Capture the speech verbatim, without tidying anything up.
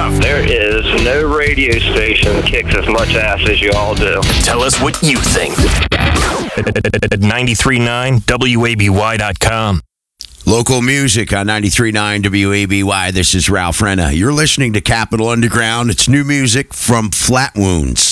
stuff. There is no radio station that kicks as much ass as you all do. Tell us what you think at ninety-three point nine W A B Y dot com. Local music on ninety-three point nine W A B Y. This is Ralph Renna. You're listening to Capital Underground. It's new music from Flat Wounds.